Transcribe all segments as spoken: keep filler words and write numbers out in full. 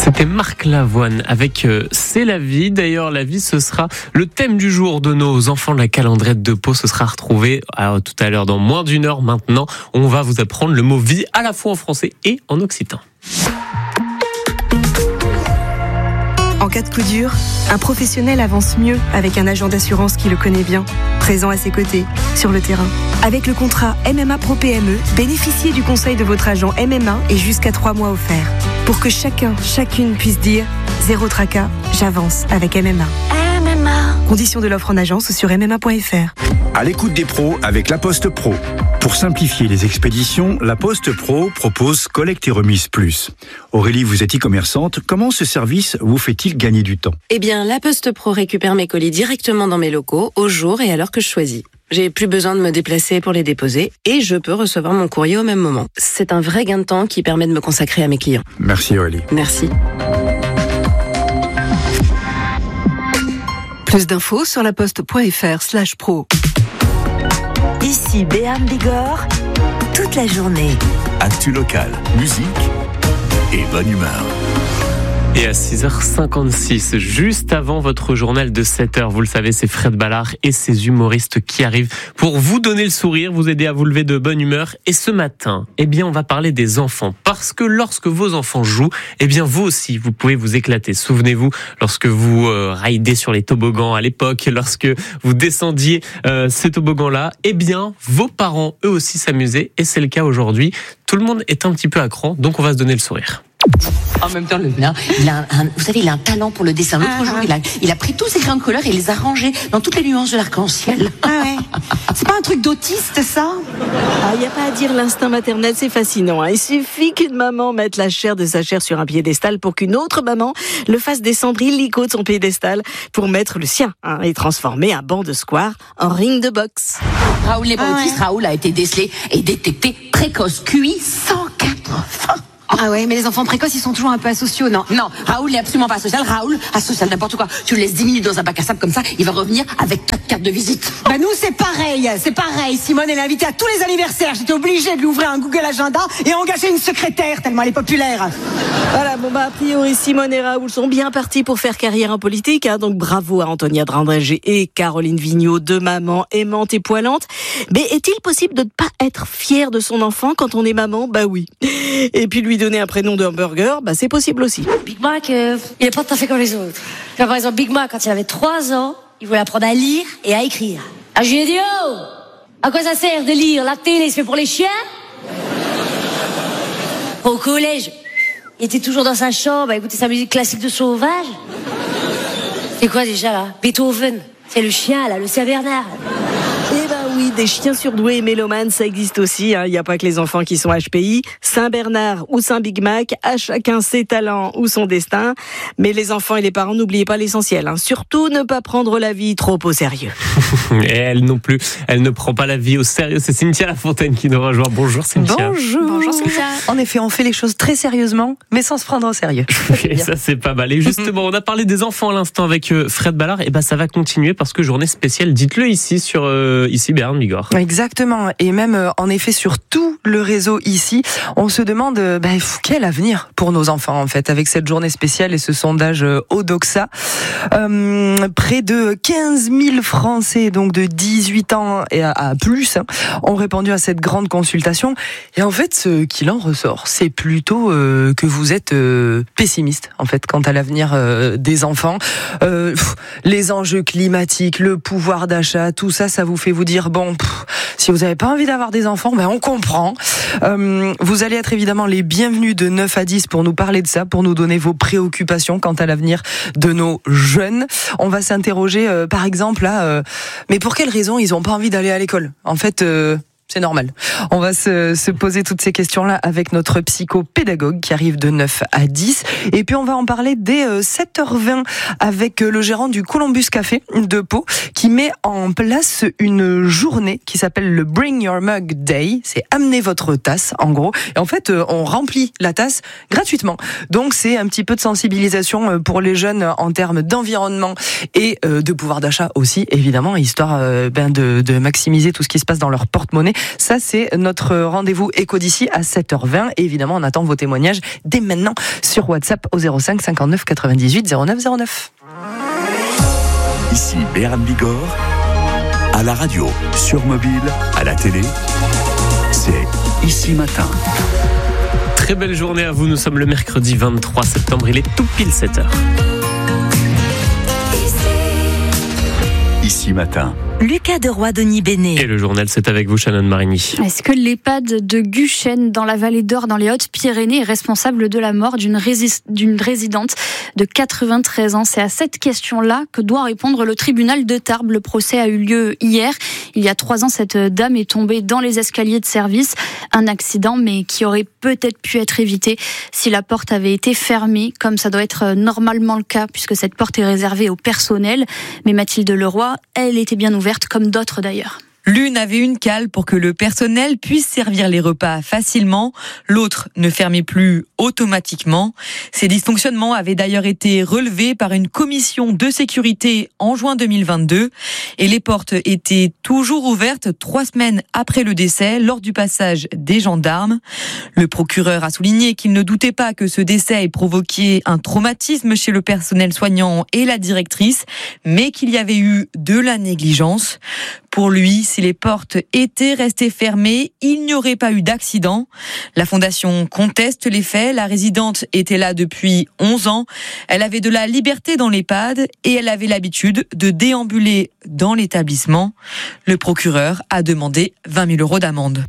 C'était Marc Lavoine avec euh, C'est la vie. D'ailleurs, la vie, ce sera le thème du jour de nos enfants de la calendrette de Pau. Ce sera retrouvé alors, tout à l'heure dans moins d'une heure maintenant. On va vous apprendre le mot vie à la fois en français et en occitan. En cas de coup dur, un professionnel avance mieux avec un agent d'assurance qui le connaît bien, présent à ses côtés, sur le terrain. Avec le contrat M M A Pro P M E, bénéficiez du conseil de votre agent M M A et jusqu'à trois mois offerts. Pour que chacun, chacune puisse dire « Zéro tracas, j'avance avec M M A ». M M A. Conditions de l'offre en agence ou sur m m a point f r. À l'écoute des pros avec La Poste Pro. Pour simplifier les expéditions, La Poste Pro propose collecte et remise plus. Aurélie, vous êtes e-commerçante. Comment ce service vous fait-il gagner du temps ? Eh bien, La Poste Pro récupère mes colis directement dans mes locaux, au jour et à l'heure que je choisis. J'ai plus besoin de me déplacer pour les déposer et je peux recevoir mon courrier au même moment. C'est un vrai gain de temps qui permet de me consacrer à mes clients. Merci Aurélie. Merci. Plus d'infos sur laposte.fr slash pro. Ici Béarn Bigorre, toute la journée. Actu locale, musique et bonne humeur. Et à six heures cinquante-six, juste avant votre journal de sept heures, vous le savez, c'est Fred Ballard et ses humoristes qui arrivent pour vous donner le sourire, vous aider à vous lever de bonne humeur. Et ce matin, eh bien, on va parler des enfants. Parce que lorsque vos enfants jouent, eh bien, vous aussi, vous pouvez vous éclater. Souvenez-vous, lorsque vous euh, ridez sur les toboggans à l'époque, lorsque vous descendiez euh, ces toboggans-là, eh bien, vos parents, eux aussi, s'amusaient. Et c'est le cas aujourd'hui. Tout le monde est un petit peu à cran, donc on va se donner le sourire. En même temps, le nain, il a un, un, vous savez, il a un talent pour le dessin. L'autre ah, jour, ah. il a, il a pris tous ses crayons de couleur et il les a rangés dans toutes les nuances de l'arc-en-ciel. Ah ouais. C'est pas un truc d'autiste, ça ? Ah, y a pas à dire, l'instinct maternel, c'est fascinant. Hein. Il suffit qu'une maman mette la chair de sa chair sur un piédestal pour qu'une autre maman le fasse descendre illico de son piédestal pour mettre le sien hein, et transformer un banc de square en ring de boxe. Raoul n'est pas Ah autiste. ouais. Raoul a été décelé et détecté précoce. Q I cent quatre-vingts. Ah ouais, mais les enfants précoces, ils sont toujours un peu asociaux, non ? Non, Raoul n'est absolument pas asocial. Raoul, asocial, n'importe quoi. Tu le laisses dix minutes dans un bac à sable comme ça, il va revenir avec quatre cartes de visite. Bah nous, c'est pareil, c'est pareil. Simone, elle est invitée à tous les anniversaires. J'étais obligée de lui ouvrir un Google Agenda et engager une secrétaire, tellement elle est populaire. Voilà, bon bah a priori Simone et Raoul sont bien partis pour faire carrière en politique, hein, donc bravo à Antonia Drandrégé et Caroline Vigneault, deux mamans aimantes et poilantes. Mais est-il possible de ne pas être fier de son enfant quand on est maman ? Bah oui. Et puis lui donner un prénom de hamburger, bah c'est possible aussi. Big Mac, euh, il est pas tout à fait comme les autres. Tu vois, par exemple, Big Mac, quand il avait trois ans, il voulait apprendre à lire et à écrire. Ah, je lui ai dit, oh, à quoi ça sert de lire ? La télé, c'est fait pour les chiens ? Au collège, il était toujours dans sa chambre à écouter sa musique classique de sauvage. C'est quoi déjà, là ? Beethoven. C'est le chien, là, le Saint-Bernard. Eh ben oui, des chiens surdoués et mélomanes, ça existe aussi. Il n'y a pas que les enfants qui sont H P I. Saint-Bernard ou Saint-Big Mac, à chacun ses talents ou son destin. Mais les enfants et les parents, n'oubliez pas l'essentiel. Hein. Surtout ne pas prendre la vie trop au sérieux. Et elle non plus, elle ne prend pas la vie au sérieux. C'est Cynthia Lafontaine qui nous rejoint. Bonjour Cynthia. Bonjour. Bonjour Cynthia. En effet, on fait les choses très sérieusement, mais sans se prendre au sérieux. Et ça c'est pas mal. Et justement, on a parlé des enfants à l'instant avec Fred Ballard. Et ben ça va continuer parce que journée spéciale. Dites-le ici sur euh, ici Béarn Bigorre. Exactement. Et même euh, en effet sur tout le réseau ici, on se demande euh, bah, quel avenir pour nos enfants en fait avec cette journée spéciale et ce sondage euh, Odoxa. Euh, près de quinze mille Français donc de dix-huit ans et à, à plus hein, ont répondu à cette grande consultation. Et en fait, ce qu'il en ressort, c'est plutôt euh, que vous êtes euh, pessimiste en fait quant à l'avenir euh, des enfants. Euh, pff, les enjeux climatiques, le pouvoir d'achat, tout ça, ça vous fait vous dire bon, pff, si vous n'avez pas envie d'avoir des enfants, ben on comprend. Euh, vous allez être évidemment les bienvenus de neuf à dix pour nous parler de ça, pour nous donner vos préoccupations quant à l'avenir de nos jeunes. On va s'interroger euh, par exemple là, euh, mais pour quelles raisons ils n'ont pas envie d'aller à l'école ? En fait, euh, c'est normal. On va se, se poser toutes ces questions-là avec notre psychopédagogue qui arrive de neuf à dix. Et puis on va en parler dès sept heures vingt avec le gérant du Columbus Café de Pau qui met en place une journée qui s'appelle le Bring Your Mug Day. C'est amener votre tasse en gros. Et en fait, on remplit la tasse gratuitement. Donc c'est un petit peu de sensibilisation pour les jeunes en termes d'environnement et de pouvoir d'achat aussi, évidemment, histoire ben, de, de maximiser tout ce qui se passe dans leur porte-monnaie. Ça, c'est notre rendez-vous éco d'ici à sept heures vingt. Et évidemment, on attend vos témoignages dès maintenant sur WhatsApp au zéro cinq cinquante-neuf quatre-vingt-dix-huit zéro neuf zéro neuf. Ici Béarn Bigorre, à la radio, sur mobile, à la télé, c'est Ici Matin. Très belle journée à vous, nous sommes le mercredi vingt-trois septembre, il est tout pile sept heures. Ici Matin. Lucas Deroy, Denis Bénet. Et le journal, c'est avec vous, Shannon Marigny. Est-ce que l'EHPAD de Guchen, dans la vallée d'Or, dans les Hautes-Pyrénées, est responsable de la mort d'une, résis- d'une résidente de quatre-vingt-treize ans? C'est à cette question-là que doit répondre le tribunal de Tarbes. Le procès a eu lieu hier. Il y a trois ans, cette dame est tombée dans les escaliers de service. Un accident, mais qui aurait peut-être pu être évité si la porte avait été fermée, comme ça doit être normalement le cas, puisque cette porte est réservée au personnel. Mais Mathilde Leroy, elle était bien ouverte, comme d'autres d'ailleurs. L'une avait une cale pour que le personnel puisse servir les repas facilement, l'autre ne fermait plus automatiquement. Ces dysfonctionnements avaient d'ailleurs été relevés par une commission de sécurité en juin deux mille vingt-deux et les portes étaient toujours ouvertes trois semaines après le décès lors du passage des gendarmes. Le procureur a souligné qu'il ne doutait pas que ce décès ait provoqué un traumatisme chez le personnel soignant et la directrice, mais qu'il y avait eu de la négligence. Pour lui, si les portes étaient restées fermées, il n'y aurait pas eu d'accident. La fondation conteste les faits. La résidente était là depuis onze ans. Elle avait de la liberté dans l'EHPAD et elle avait l'habitude de déambuler dans l'établissement. Le procureur a demandé vingt mille euros d'amende.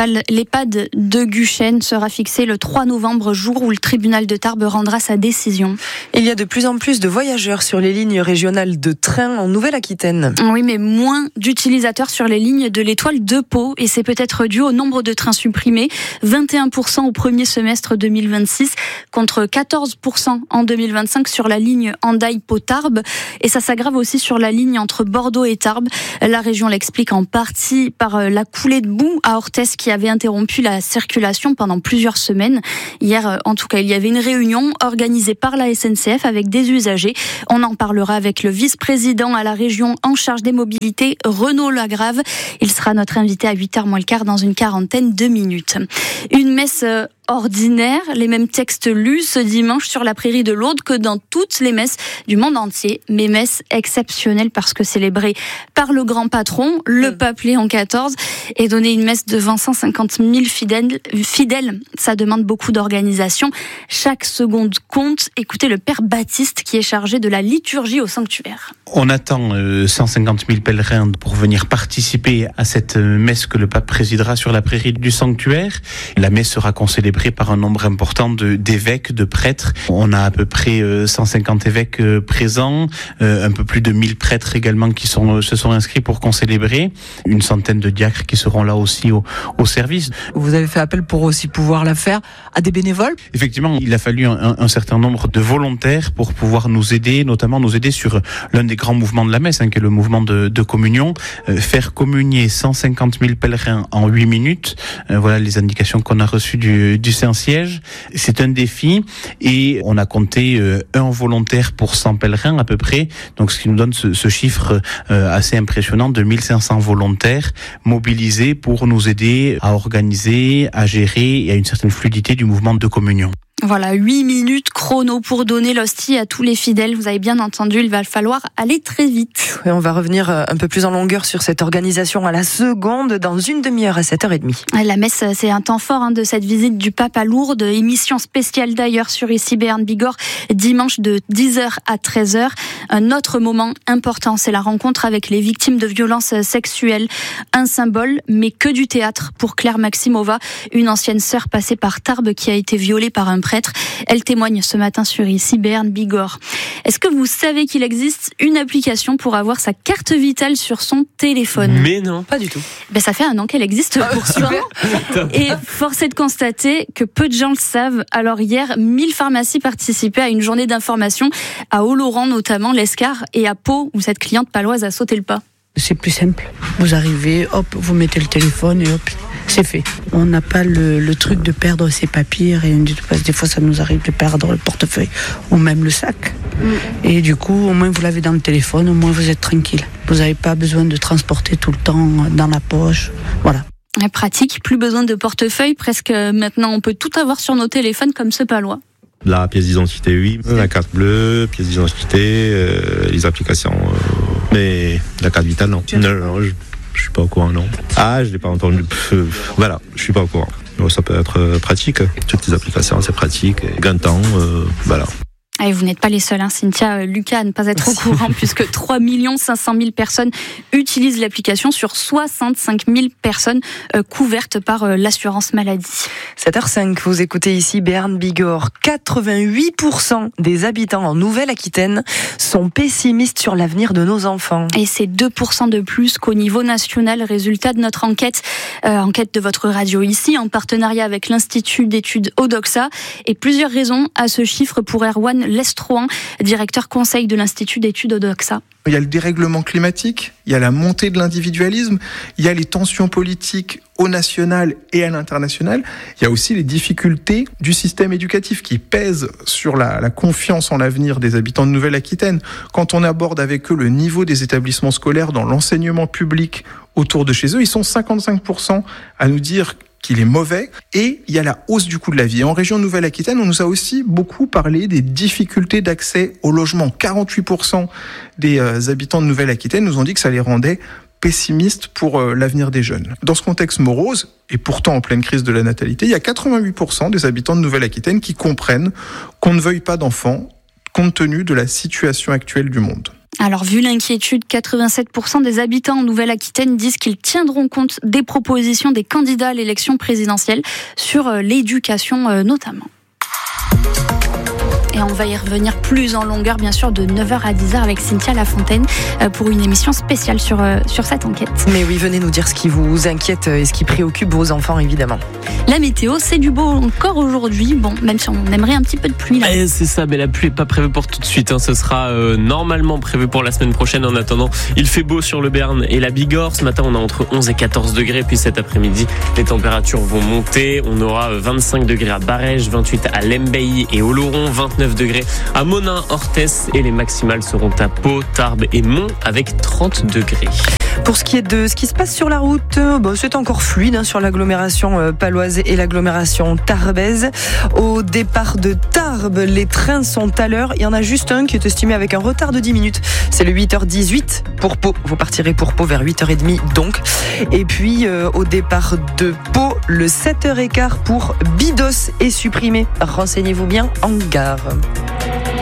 L'EHPAD de Guchen sera fixé le trois novembre, jour où le tribunal de Tarbes rendra sa décision. Il y a de plus en plus de voyageurs sur les lignes régionales de train en Nouvelle-Aquitaine. Oui, mais moins d'utilisateurs sur les lignes de l'Étoile de Pau, et c'est peut-être dû au nombre de trains supprimés, vingt et un pour cent au premier semestre deux mille vingt-six contre quatorze pour cent en deux mille vingt-cinq sur la ligne Hendaye-Pau-Tarbes, et ça s'aggrave aussi sur la ligne entre Bordeaux et Tarbes. La région l'explique en partie par la coulée de boue à Orthez qui avait interrompu la circulation pendant plusieurs semaines. Hier, en tout cas, il y avait une réunion organisée par la S N C F avec des usagers. On en parlera avec le vice-président à la région en charge des mobilités, Renaud Lagrave. Il sera notre invité à huit heures moins le quart dans une quarantaine de minutes. Une messe ordinaire, les mêmes textes lus ce dimanche sur la prairie de l'Aude que dans toutes les messes du monde entier, mais messe exceptionnelle parce que célébrée par le grand patron, le pape Léon quatorze, et donner une messe devant cent cinquante mille fidèles, fidèles, ça demande beaucoup d'organisation. Chaque seconde compte. Écoutez le père Baptiste qui est chargé de la liturgie au sanctuaire. On attend cent cinquante mille pèlerins pour venir participer à cette messe que le pape présidera sur la prairie du sanctuaire. La messe sera concélébrée par un nombre important de, d'évêques, de prêtres. On a à peu près cent cinquante évêques présents, un peu plus de mille prêtres également qui sont, se sont inscrits pour concélébrer, une centaine de diacres qui seront là aussi au, au service. Vous avez fait appel pour aussi pouvoir la faire à des bénévoles ? Effectivement, il a fallu un, un certain nombre de volontaires pour pouvoir nous aider, notamment nous aider sur l'un des grands mouvements de la messe, hein, qui est le mouvement de, de communion. Euh, faire communier cent cinquante mille pèlerins en huit minutes, euh, voilà les indications qu'on a reçues du, du Saint-Siège. C'est un défi et on a compté euh, un volontaire pour cent pèlerins à peu près, donc ce qui nous donne ce, ce chiffre euh, assez impressionnant de mille cinq cents volontaires mobilisés pour nous aider à organiser, à gérer et à une certaine fluidité du mouvement de communion. Voilà, huit minutes chrono pour donner l'hostie à tous les fidèles. Vous avez bien entendu, il va falloir aller très vite. Et on va revenir un peu plus en longueur sur cette organisation à la seconde dans une demi-heure à sept heures trente. La messe, c'est un temps fort hein, de cette visite du pape à Lourdes. Émission spéciale d'ailleurs sur ici Béarn Bigorre, dimanche de dix heures à treize heures. Un autre moment important, c'est la rencontre avec les victimes de violences sexuelles. Un symbole, mais que du théâtre pour Claire Maximova, une ancienne sœur passée par Tarbes qui a été violée par un prêtre. Elle témoigne ce matin sur ici Béarn Bigorre. Est-ce que vous savez qu'il existe une application pour avoir sa carte vitale sur son téléphone ? Mais non, pas du tout. Ben ça fait un an qu'elle existe pour ça. Et force est de constater que peu de gens le savent. Alors hier, mille pharmacies participaient à une journée d'information à Oloron notamment, l'Escar, et à Pau où cette cliente paloise a sauté le pas. C'est plus simple. Vous arrivez, hop, vous mettez le téléphone et hop, c'est fait. On n'a pas le, le truc de perdre ses papiers, rien du tout. Parce que des fois, ça nous arrive de perdre le portefeuille ou même le sac. Mm. Et du coup, au moins, vous l'avez dans le téléphone, au moins, vous êtes tranquille. Vous n'avez pas besoin de transporter tout le temps dans la poche. Voilà. Pratique, plus besoin de portefeuille, presque maintenant on peut tout avoir sur nos téléphones comme ce palois. La pièce d'identité, oui. La carte bleue, pièce d'identité, euh, les applications. Euh, mais la carte vitale, non. Non, non, je, je suis pas au courant, non. Ah, je l'ai pas entendu. Euh, voilà, je suis pas au courant. Donc, ça peut être pratique. Toutes les applications, c'est pratique. Gain de temps, euh, voilà. Et vous n'êtes pas les seuls, hein, Cynthia, Lucas, à ne pas être au courant, puisque trois millions cinq cent mille personnes utilisent l'application sur soixante-cinq mille personnes euh, couvertes par euh, l'assurance maladie. sept heures cinq, vous écoutez ici Béarn Bigorre. quatre-vingt-huit pour cent des habitants en Nouvelle-Aquitaine sont pessimistes sur l'avenir de nos enfants. Et c'est deux pour cent de plus qu'au niveau national, résultat de notre enquête, euh, enquête de votre radio ici, en partenariat avec l'Institut d'études Odoxa. Et plusieurs raisons à ce chiffre pour Erwan Lestrohan, directeur conseil de l'Institut d'études Odoxa. Il y a le dérèglement climatique, il y a la montée de l'individualisme, il y a les tensions politiques au national et à l'international. Il y a aussi les difficultés du système éducatif qui pèsent sur la, la confiance en l'avenir des habitants de Nouvelle-Aquitaine. Quand on aborde avec eux le niveau des établissements scolaires dans l'enseignement public autour de chez eux, ils sont cinquante-cinq pour cent à nous dire qu'il est mauvais, et il y a la hausse du coût de la vie. Et en région Nouvelle-Aquitaine, on nous a aussi beaucoup parlé des difficultés d'accès au logement. quarante-huit pour cent des euh, habitants de Nouvelle-Aquitaine nous ont dit que ça les rendait pessimistes pour euh, l'avenir des jeunes. Dans ce contexte morose, et pourtant en pleine crise de la natalité, il y a quatre-vingt-huit pour cent des habitants de Nouvelle-Aquitaine qui comprennent qu'on ne veuille pas d'enfants compte tenu de la situation actuelle du monde. Alors, vu l'inquiétude, quatre-vingt-sept pour cent des habitants en Nouvelle-Aquitaine disent qu'ils tiendront compte des propositions des candidats à l'élection présidentielle sur l'éducation notamment. Et on va y revenir plus en longueur, bien sûr, de neuf heures à dix heures avec Cynthia Lafontaine pour une émission spéciale sur, sur cette enquête. Mais oui, venez nous dire ce qui vous inquiète et ce qui préoccupe vos enfants, évidemment. La météo, c'est du beau encore aujourd'hui, bon, même si on aimerait un petit peu de pluie. Là. Et c'est ça, mais la pluie n'est pas prévue pour tout de suite. Hein. Ce sera euh, normalement prévu pour la semaine prochaine. En attendant, il fait beau sur le Béarn et la Bigorre. Ce matin, on a entre onze et quatorze degrés. Puis cet après-midi, les températures vont monter. On aura vingt-cinq degrés à Barège, vingt-huit à Lembeil et Oloron, vingt-neuf degrés à Monin, Orthès, et les maximales seront à Pau, Tarbes et Mont avec trente degrés. Pour ce qui est de ce qui se passe sur la route, bon, c'est encore fluide hein, sur l'agglomération euh, paloise et l'agglomération tarbaise. Au départ de Tarbes, les trains sont à l'heure. Il y en a juste un qui est estimé avec un retard de dix minutes. C'est le huit heures dix-huit pour Pau. Vous partirez pour Pau vers huit heures trente donc. Et puis euh, au départ de Pau, le sept heures quinze pour Bidos est supprimé. Renseignez-vous bien en gare.